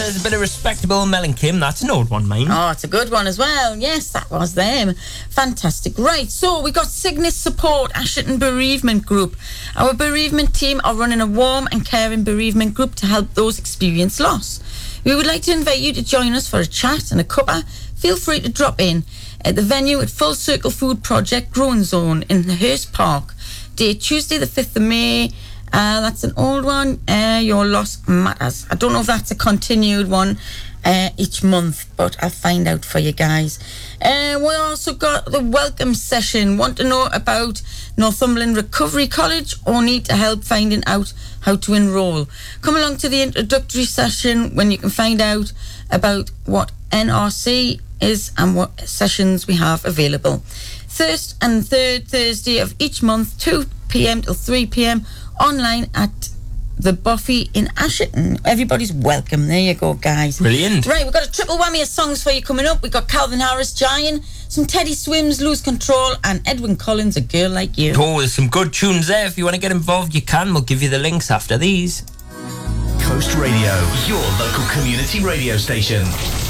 says a bit of respectable Mel and Kim. That's an old one, mine. Oh, it's a good one as well. Yes, that was them. Fantastic. Right, so we got Cygnus Support, Ashton Bereavement Group. Our bereavement team are running a warm and caring bereavement group to help those experience loss. We would like to invite you to join us for a chat and a cuppa. Feel free to drop in at the venue at Full Circle Food Project Growing Zone in the Hurst Park. Date Tuesday the 5th of May. That's an old one. Your loss matters. I don't know if that's a continued one each month, but I'll find out for you guys. We also got the welcome session. Want to know about Northumberland Recovery College or need to help finding out how to enrol? Come along to the introductory session when you can find out about what NRC is and what sessions we have available. First and third Thursday of each month, 2 p.m. till 3 p.m. online at the Buffy in Ashton. Everybody's welcome. There you go, guys. Brilliant. Right, we've got a triple whammy of songs for you coming up. We've got Calvin Harris, Giant, some Teddy Swims, Lose Control, and Edwin Collins, A Girl Like You. Oh, there's some good tunes there. If you want to get involved, you can. We'll give you the links after these. Coast Radio, your local community radio station.